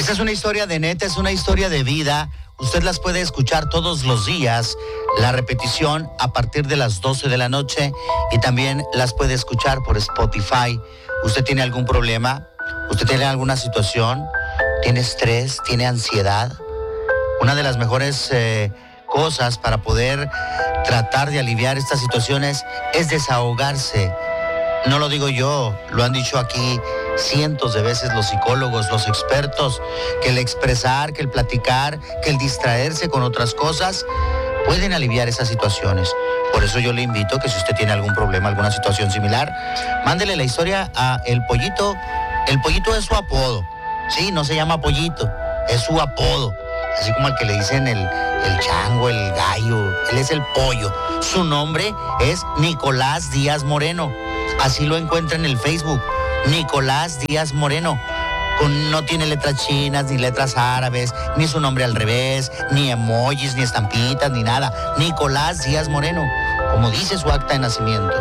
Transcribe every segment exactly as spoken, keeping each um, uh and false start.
Esta es una historia de neta, es una historia de vida. Usted las puede escuchar todos los días, la repetición a partir de las doce de la noche y también las puede escuchar por Spotify. ¿Usted tiene algún problema? ¿Usted tiene alguna situación? ¿Tiene estrés? ¿Tiene ansiedad? Una de las mejores eh, cosas para poder tratar de aliviar estas situaciones es desahogarse. No lo digo yo, lo han dicho aquí cientos de veces los psicólogos, los expertos, que el expresar, que el platicar, que el distraerse con otras cosas pueden aliviar esas situaciones. Por eso yo le invito que si usted tiene algún problema, alguna situación similar, mándele la historia a El Pollito. El Pollito es su apodo, sí, no se llama Pollito, es su apodo. Así como al que le dicen el, el chango, el gallo, él es el pollo. Su nombre es Nicolás Díaz Moreno. Así lo encuentra en el Facebook, Nicolás Díaz Moreno. Con, no tiene letras chinas, ni letras árabes, ni su nombre al revés, ni emojis, ni estampitas, ni nada. Nicolás Díaz Moreno, como dice su acta de nacimiento.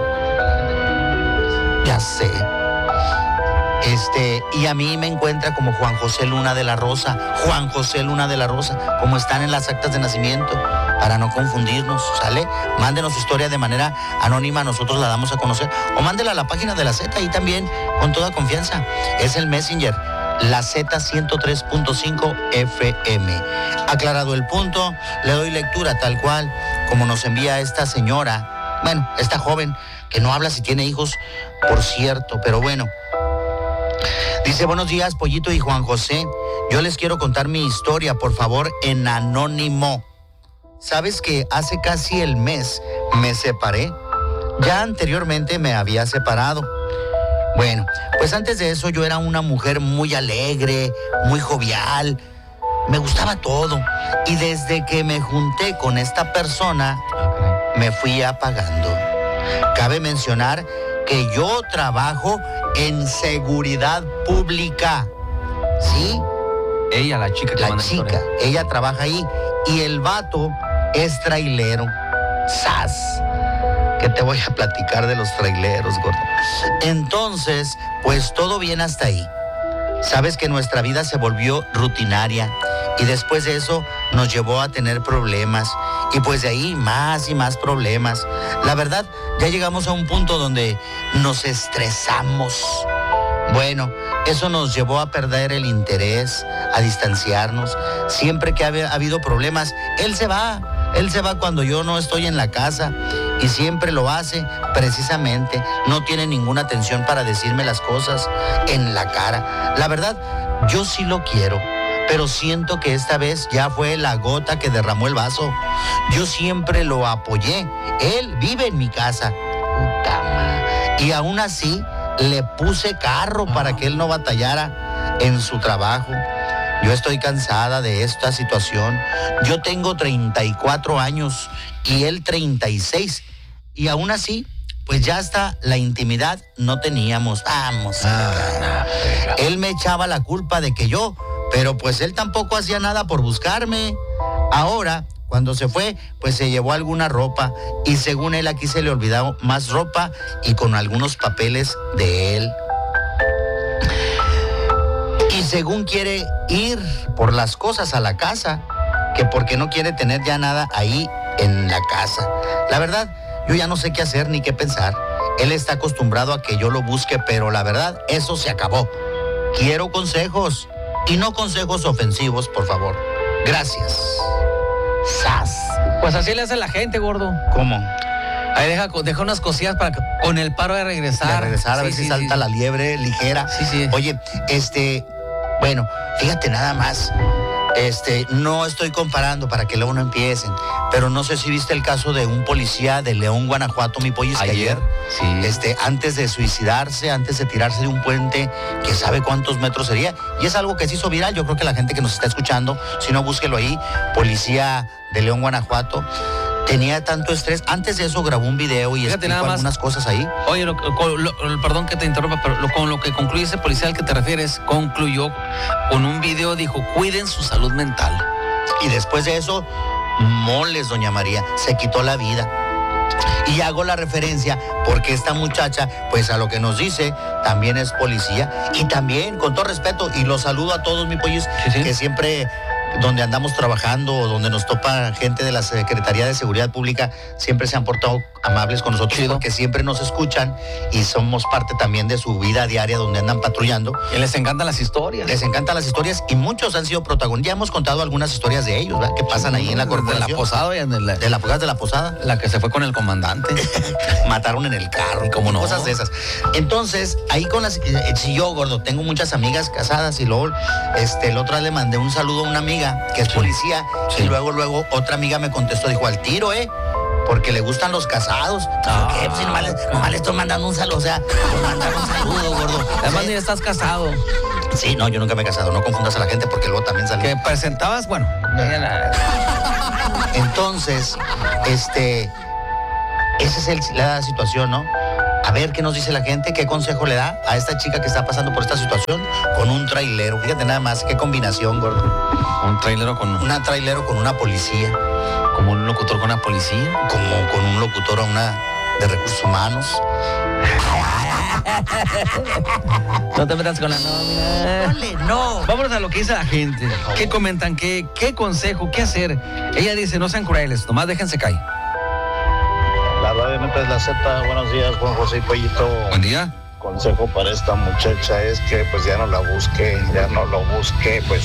Ya sé. Este, y a mí me encuentra como Juan José Luna de la Rosa, Juan José Luna de la Rosa, como están en las actas de nacimiento, para no confundirnos, ¿sale? Mándenos su historia de manera anónima, nosotros la damos a conocer, o mándela a la página de la Z, ahí también, con toda confianza. Es el Messenger, la Z ciento tres punto cinco F M. Aclarado el punto, le doy lectura tal cual, como nos envía esta señora, bueno, esta joven, que no habla si tiene hijos, por cierto, pero bueno. Dice, buenos días, Pollito y Juan José. Yo les quiero contar mi historia, por favor, en anónimo. ¿Sabes que hace casi el mes me separé? Ya anteriormente me había separado. Bueno, pues antes de eso yo era una mujer muy alegre, muy jovial. Me gustaba todo. Y desde que me junté con esta persona, me fui apagando. Cabe mencionar que yo trabajo en seguridad pública, ¿sí? Ella, la chica que La manda chica, historia. ella trabaja ahí y el vato es trailero. ¡Sas! Que te voy a platicar de los traileros, gordo. Entonces, pues todo bien hasta ahí. Sabes que nuestra vida se volvió rutinaria y después de eso nos llevó a tener problemas y pues de ahí más y más problemas. La verdad, ya llegamos a un punto donde nos estresamos. Bueno, eso nos llevó a perder el interés, a distanciarnos. Siempre que ha habido problemas, él se va. Él se va cuando yo no estoy en la casa y siempre lo hace precisamente. No tiene ninguna atención para decirme las cosas en la cara. La verdad, yo sí lo quiero, pero siento que esta vez ya fue la gota que derramó el vaso. Yo siempre lo apoyé. Él vive en mi casa. Puta madre. Y aún así le puse carro para que él no batallara en su trabajo. Yo estoy cansada de esta situación. Yo tengo treinta y cuatro años y él treinta y seis. Y aún así, pues ya hasta la intimidad no teníamos. Vamos. Ah, él me echaba la culpa de que yo, pero pues él tampoco hacía nada por buscarme. Ahora, cuando se fue, pues se llevó alguna ropa y según él aquí se le olvidó más ropa y con algunos papeles de él. Y según quiere ir por las cosas a la casa, que porque no quiere tener ya nada ahí en la casa. La verdad, yo ya no sé qué hacer ni qué pensar. Él está acostumbrado a que yo lo busque, pero la verdad, eso se acabó. Quiero consejos, y no consejos ofensivos, por favor. Gracias. ¡Sas! Pues así le hace la gente, gordo. ¿Cómo? Ahí deja, deja unas cosillas para que, con el paro de regresar. De regresar, a sí, ver sí, si salta sí. la liebre ligera. Sí, sí. Oye, este, bueno, fíjate nada más. Este, no estoy comparando para que luego no empiecen, pero no sé si viste el caso de un policía de León, Guanajuato, mi pollo, que ayer, sí. este, antes de suicidarse, antes de tirarse de un puente, que sabe cuántos metros sería, y es algo que se hizo viral. Yo creo que la gente que nos está escuchando, si no, búsquelo ahí, policía de León, Guanajuato. Tenía tanto estrés. Antes de eso grabó un video y Fíjate, explicó nada más, algunas cosas ahí. Oye, lo, lo, lo, perdón que te interrumpa, pero lo, con lo que concluye ese policía al que te refieres, concluyó con un video, dijo, cuiden su salud mental. Y después de eso, moles, doña María, se quitó la vida. Y hago la referencia porque esta muchacha, pues a lo que nos dice, también es policía. Y también, con todo respeto, y los saludo a todos mis pollos, sí, sí. que siempre, donde andamos trabajando o donde nos topa gente de la Secretaría de Seguridad Pública, siempre se han portado amables con nosotros, Chido. porque siempre nos escuchan y somos parte también de su vida diaria donde andan patrullando. Y les encantan las historias. Les encantan las historias y muchos han sido protagonistas. Ya hemos contado algunas historias de ellos, ¿verdad? Que pasan ahí en la De corporación. la posada y en la, De la posada de la posada. la que se fue con el comandante. Mataron en el carro y ¿Cómo no? cosas de esas. Entonces, ahí con las... eh, Si yo, gordo, tengo muchas amigas casadas y luego este, el otro día le mandé un saludo a una amiga que es Sí. policía Sí. y luego, luego otra amiga me contestó, dijo, al tiro, ¿eh? Porque le gustan los casados. Ah, ¿Qué? Pues, nomás, le, nomás le estoy mandando un saludo, o sea, le mandar un saludo, gordo. Además, Sí. ni estás casado. Sí, no, yo nunca me he casado, no confundas a la gente porque luego también sale. Que presentabas, bueno. ya la- Entonces, este, esa es el- la situación, ¿no? A ver qué nos dice la gente, qué consejo le da a esta chica que está pasando por esta situación con un trailero. Fíjate nada más, qué combinación, gordo. Un trailero con, Una trailero con una policía, como un locutor con una policía. como con un locutor a una de recursos humanos. No te metas con la nómina. ¡Ole, no! Vámonos a lo que dice la gente. ¿Qué comentan? ¿Qué, qué consejo? ¿Qué hacer? Ella dice, no sean crueles, nomás déjense caer. La radio neta es la Z. Buenos días, Juan José y Pollito. Buen día. Consejo para esta muchacha es que pues ya no la busque, ya no lo busque, pues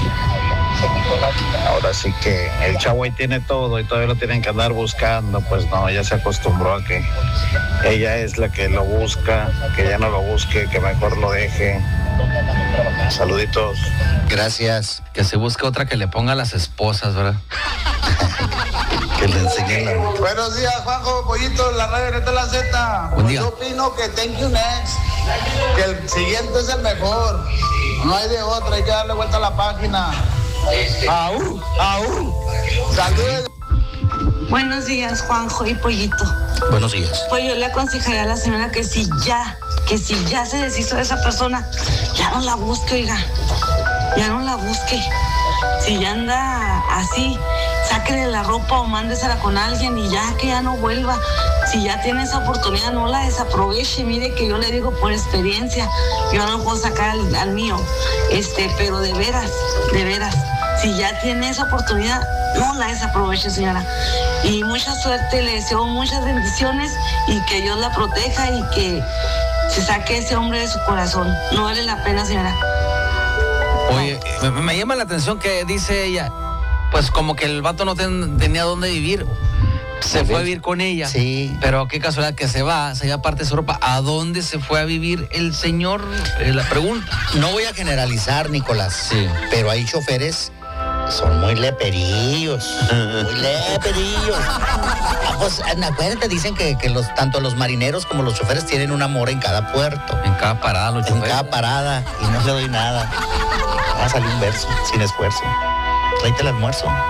ahora sí que el chavo ahí tiene todo y todavía lo tienen que andar buscando, pues no, ya se acostumbró a que ella es la que lo busca, que ya no lo busque, que mejor lo deje. Saluditos. Gracias. Que se busque otra que le ponga a las esposas, ¿verdad? Que le enseñe la... Buenos días, Juanjo, Pollito, la radio neta la Z. Buen Pues día. yo opino que thank you next, que el siguiente es el mejor. No hay de otra, hay que darle vuelta a la página. ¡Aú! ¡Aú! ¡Saludos! Buenos días, Juanjo y Pollito. Buenos días. Pues yo le aconsejaría a la señora que si ya, que si ya se deshizo de esa persona, ya no la busque, oiga. Ya no la busque. Si ya anda así, sáquele la ropa o mándesela con alguien y ya que ya no vuelva. Si ya tiene esa oportunidad, no la desaproveche. Mire que yo le digo por experiencia, yo no puedo sacar al, al mío. Este, pero de veras, de veras, si ya tiene esa oportunidad, no la desaproveche, señora. Y mucha suerte, le deseo muchas bendiciones y que Dios la proteja y que se saque ese hombre de su corazón. No vale la pena, señora. Oye, me, me llama la atención que dice ella, pues como que el vato no ten- tenía dónde vivir. Se fue a vivir con ella. Sí. Pero qué casualidad que se va, se va parte de su ropa. ¿A dónde se fue a vivir el señor? Eh, la pregunta. No voy a generalizar, Nicolás, Sí. pero hay choferes son muy leperillos, muy leperillos. Ah, pues acuérdate, dicen que, que los, tanto los marineros como los choferes tienen un amor en cada puerto, En cada parada, los en choferes. cada parada, y no le doy nada. Va a salir un verso, sin esfuerzo. Tráete el almuerzo. Ujú.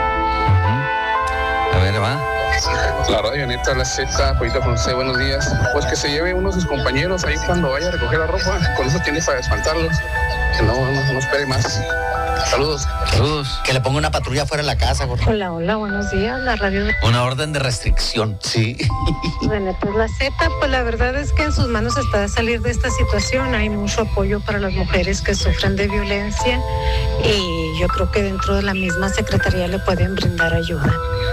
A ver, va. La radio neta, la Z, Pollito José, buenos días. Pues que se lleve uno de sus compañeros ahí cuando vaya a recoger la ropa, con eso tiene para espantarlos. Que no, no, no espere más. Saludos. Saludos. Que le ponga una patrulla fuera de la casa, gordo. Hola, hola, buenos días. La radio de Una orden de restricción. Sí. Neta es la Z, pues la verdad es que en sus manos está salir de esta situación. Hay mucho apoyo para las mujeres que sufren de violencia y yo creo que dentro de la misma secretaría le pueden brindar ayuda.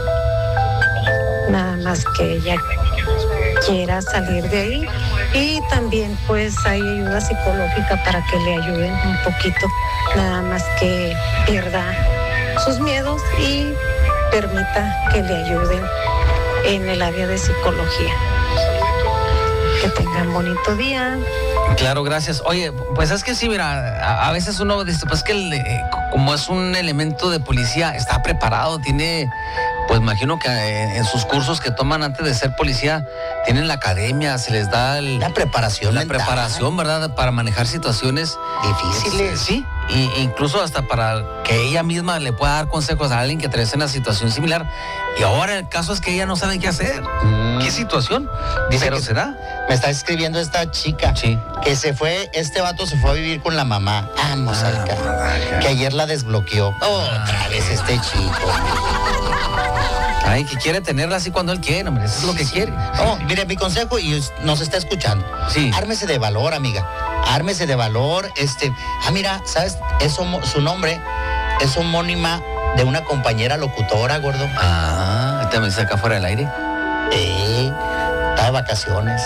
Nada más que ella quiera salir de ahí. Y también pues hay ayuda psicológica para que le ayuden un poquito. Nada más que pierda sus miedos y permita que le ayuden en el área de psicología. Que tengan bonito día. Claro, gracias. Oye, pues es que sí, mira, a, a veces uno dice, pues que el, eh, como es un elemento de policía, está preparado, tiene, pues imagino que eh, en sus cursos que toman antes de ser policía, tienen la academia, se les da el- La preparación la mental. preparación, ¿verdad? Para manejar situaciones Difíciles. Sí, y, incluso hasta para que ella misma le pueda dar consejos a alguien que atraviesa una situación similar. Y ahora el caso es que ella no sabe qué hacer. Mm. ¿Qué situación? Dice Pero que- será. Me está escribiendo esta chica. Sí. Que se fue, este vato se fue a vivir con la mamá. Vamos Ah, al carro. Que ayer la desbloqueó. Otra vez este chico. Ay, que quiere tenerla así cuando él quiere, hombre, eso es lo que Sí. quiere. No, mire, mi consejo, y nos está escuchando. Sí. Ármese de valor, amiga. Ármese de valor. Este, ah, mira, ¿sabes? Eso, su nombre es homónima de una compañera locutora, gordo. Ah, ¿te me dice acá fuera del aire? Eh, está de vacaciones.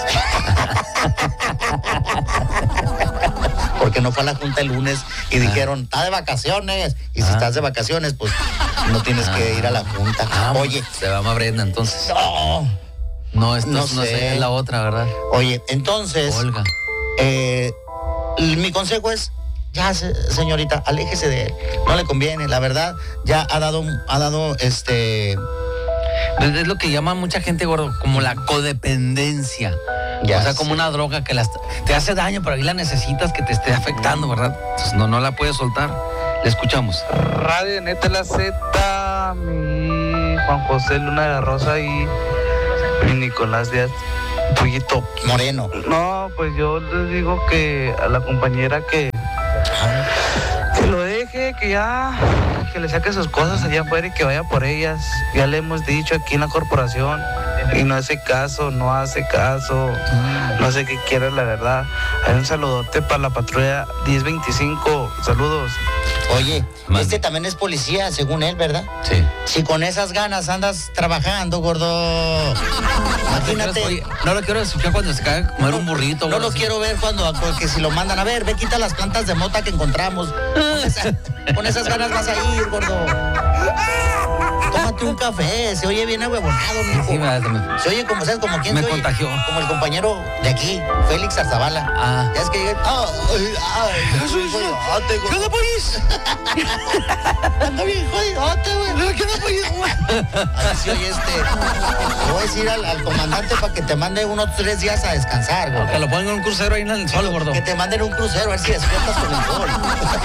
Porque no fue a la junta el lunes y dijeron, está de vacaciones. Y si Ah. estás de vacaciones, pues no tienes que ir a la junta. Ah, Oye, se va a Brenda entonces. no. No, esto No es, no sé. sé, es la otra, ¿verdad? Oye, entonces, Olga. eh, mi consejo es, ya se- señorita, aléjese de él. No le conviene, la verdad, ya ha dado, ha dado, este, Es es lo que llama mucha gente, gordo, como la codependencia. ya o sea, sé. como una droga que las, te hace daño, pero ahí la necesitas que te esté afectando, ¿verdad? Entonces no, no la puedes soltar. Le escuchamos. Radio Neta La Z, mi Juan José Luna de la Rosa y mi Nicolás Díaz Pollito. Moreno. No, pues yo les digo que a la compañera que, que lo deje, que ya, que le saque sus cosas allá afuera y que vaya por ellas. Ya le hemos dicho aquí en la corporación y no hace caso, no hace caso, no sé qué quiere la verdad. Hay un saludote para la patrulla diez veinticinco, saludos. Oye, Mande. este también es policía, según él, ¿verdad? Sí. Si con esas ganas andas trabajando, gordo, imagínate. Oye, no lo quiero escuchar cuando se cae a comer un burrito. No o lo así. quiero ver cuando, porque si lo mandan a ver, ve, quita las plantas de mota que encontramos. Con, esa- con esas ganas vas a ir, gordo. Tómate un café, se oye bien ahuevonado, mijo. Sí, me, me- Se oye como, ¿sabes? Como quién Me se oye? contagió. Como el compañero de aquí, Félix Arzabala. Ah. Ya es que llega, ay, ay, jodidote, güey. ¿Qué país? Anda bien jodidote, güey. ¿Qué país? Así se oye este. Le voy a decir al, al comandante para que te mande unos tres días a descansar, güey. Que lo pongan en un crucero ahí en el sol, gordo. Que te manden un crucero a ver si despiertas con el sol.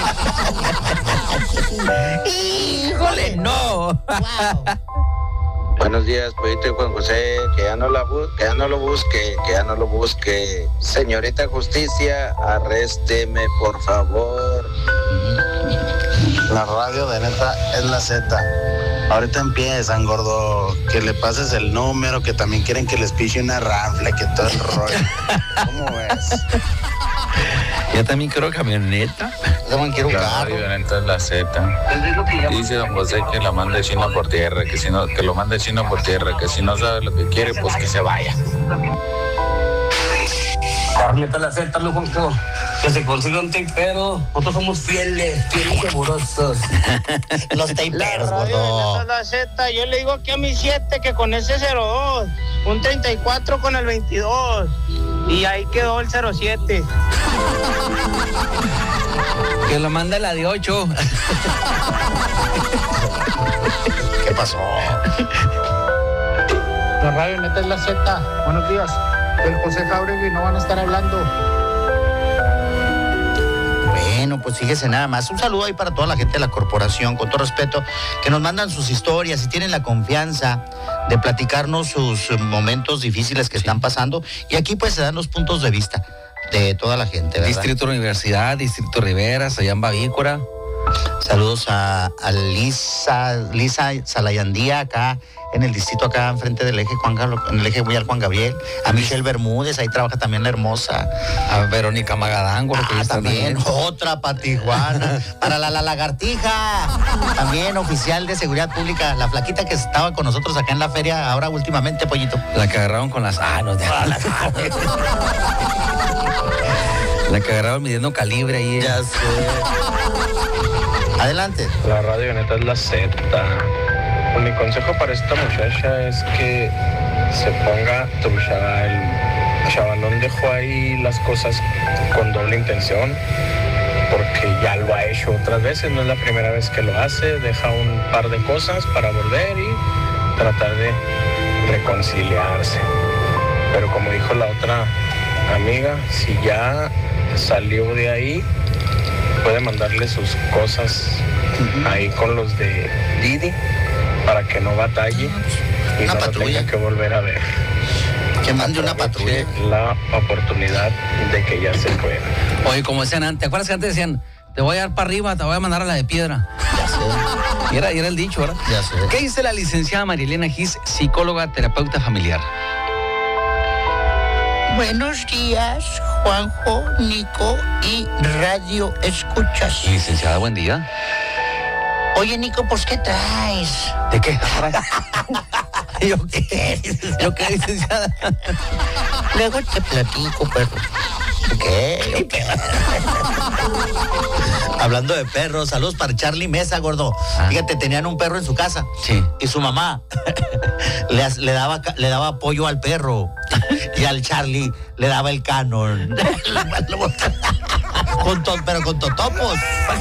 ¡Híjole! No. ¡Wow! Buenos días, Pollito y Juan José, que ya no la bu- que ya no lo busque, que ya no lo busque. Señorita Justicia, arrésteme, por favor. La radio de Neta es la Z. Ahorita empiezan, gordo, que le pases el número, que también quieren que les piche una ranfla, que todo el rollo. ¿Cómo ves? Yo también quiero camioneta. Yo también quiero un La carro. radio Neta es la Z. Dice don José que la mande chino por tierra, que si no, que lo mande chino por tierra, que si no sabe lo que quiere, pues que se vaya. Neta la Z, loco, que se consiga un tapero. Nosotros somos fieles, fieles y amorosos. Los taperos, gordo. La Z, yo le digo aquí a mi siete que con ese cero dos, un treinta y cuatro con el veintidós, y ahí quedó el cero siete. Que lo mande la de ocho. ¿Qué pasó? La radio Neta es la Z. Buenos días. Del José Jauregui no van a estar hablando. Bueno, pues fíjese nada más. Un saludo ahí para toda la gente de la corporación, con todo respeto, que nos mandan sus historias y tienen la confianza de platicarnos sus eh, momentos difíciles que están pasando. Y aquí pues se dan los puntos de vista de toda la gente, ¿verdad? Distrito Universidad, Distrito Riveras, allá en Bavícora. Saludos a, a Lisa, Lisa Salayandía acá en el distrito acá enfrente del eje Juan Galo- en el eje Vial Juan Gabriel, a Michelle Bermúdez, ahí trabaja también la hermosa. A Verónica Magadán, gordo, que Ah, ya está también, otra para Tijuana, para la, la lagartija, también oficial de seguridad pública, la flaquita que estaba con nosotros acá en la feria ahora últimamente, Pollito. La que agarraron con las... Ah, no, de... La que agarraron midiendo calibre ahí. Ya sé. Adelante. La radio Neta es la Z. Pues mi consejo para esta muchacha es que se ponga trucha. El chavalón dejó ahí las cosas con doble intención, porque ya lo ha hecho otras veces, no es la primera vez que lo hace. Deja un par de cosas para volver y tratar de reconciliarse. Pero como dijo la otra amiga, si ya salió de ahí, puede mandarle sus cosas ahí con los de Didi para que no batalle y Una no lo patrulla. tenga que volver a ver. Que mande una patrulla. Aproveche la oportunidad de que ya se pueda. Oye, como decían antes, ¿te acuerdas que antes decían, te voy a dar para arriba, te voy a mandar a la de piedra? sé. Y era, y era el dicho, ¿verdad? Ya sé. ¿Qué dice la licenciada Marilena Gis, psicóloga, terapeuta familiar? Buenos días, Juanjo, Nico y Radio Escuchas. Licenciada, buen día. Oye, Nico, pues, ¿qué traes? ¿De qué? ¿Yo qué? ¿Yo qué, licenciada? Luego te platico, perro. ¿Qué? ¿Qué? Hablando de perros, saludos para Charlie Mesa, gordo. Ah. Fíjate, tenían un perro en su casa. Sí. Y su mamá le, le, daba, le daba apoyo al perro. Y al Charlie le daba el canon. con to, pero con totopos.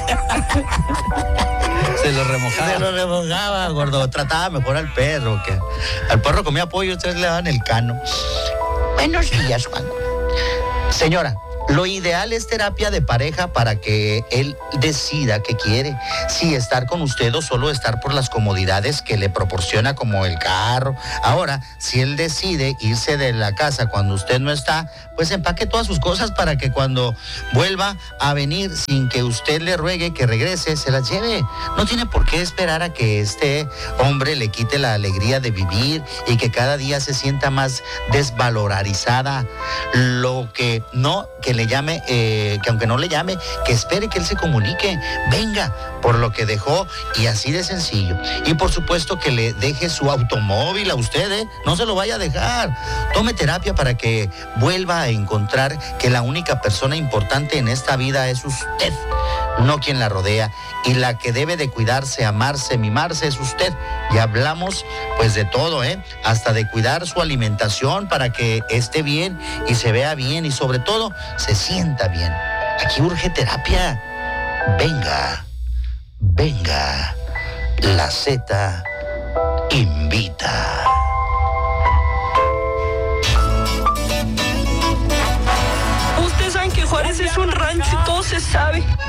Se lo remojaba. Se lo remojaba, gordo. Trataba mejor al perro. Que al perro comía pollo, ustedes le daban el cano. Buenos días, Juan. Señora, lo ideal es terapia de pareja para que él decida qué quiere. Si estar con usted o solo estar por las comodidades que le proporciona, como el carro. Ahora, si él decide irse de la casa cuando usted no está, pues empaque todas sus cosas para que cuando vuelva a venir sin que usted le ruegue que regrese, se las lleve. No tiene por qué esperar a que este hombre le quite la alegría de vivir y que cada día se sienta más desvalorizada. Lo que no, que le llame, eh, que aunque no le llame, que espere que él se comunique, venga por lo que dejó, y así de sencillo. Y por supuesto que le deje su automóvil a usted, ¿eh? No se lo vaya a dejar. Tome terapia para que vuelva a encontrar que la única persona importante en esta vida es usted, no quien la rodea, y la que debe de cuidarse, amarse, mimarse es usted. Y hablamos pues de todo, ¿eh? Hasta de cuidar su alimentación para que esté bien y se vea bien y sobre todo se sienta bien. Aquí urge terapia. Venga, venga, la Z invita. Ustedes saben que Juárez es un rancho y todo se sabe.